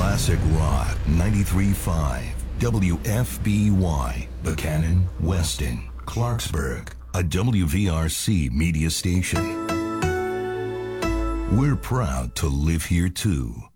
Classic Rock 93.5 WFBY, Buchanan, Weston, Clarksburg, a WVRC media station. We're proud to live here too.